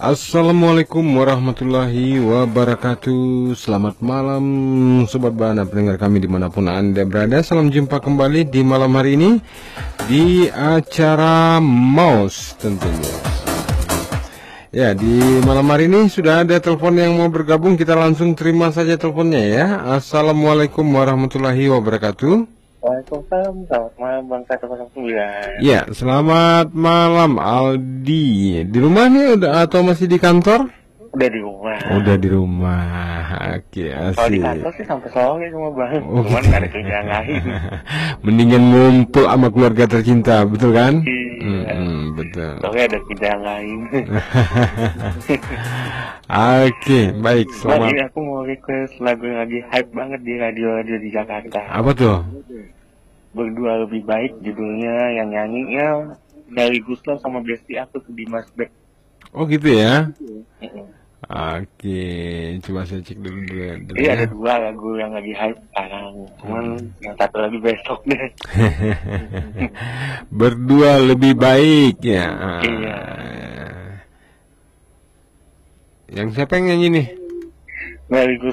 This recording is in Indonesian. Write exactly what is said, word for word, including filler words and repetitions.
Assalamualaikum warahmatullahi wabarakatuh. Selamat malam Sobat Bana, pendengar kami dimanapun Anda berada. Salam jumpa kembali di malam hari ini di acara Mouse tentunya. Ya, di malam hari ini sudah ada telepon yang mau bergabung. Kita langsung terima saja teleponnya ya. Assalamualaikum warahmatullahi wabarakatuh. Waalaikumsalam, selamat malam Bang satu nol sembilan. Ya, selamat malam Aldi. Di rumah nih udah atau masih di kantor? Udah di rumah. Udah di rumah. Oke, Kalau di asik. kantor sih sampai sore cuma Bang. Oh, Cuman gitu. nggak ada kerjaan lain. Mendingan ngumpul sama keluarga tercinta, betul kan? Iya. Mm-mm, betul. Sore ada kerjaan lain. Oke, baik. Bang, Selamat. ini aku mau request lagu yang lagi hype banget di radio-radio di Jakarta. Apa tuh? Berdua Lebih Baik judulnya, yang nyanyinya dari Guslo sama Besti aku tuh Dimas Bek. Oh gitu ya? Mm-mm. Oke, coba saya cek dulu dulu, dulu Iya, ya. ada dua lagu yang lagi hype sekarang. Cuman yang satu lagi besok deh. Berdua Lebih Baik ya. Ah. Iya. Yang siapa yang nyanyi nih? Dari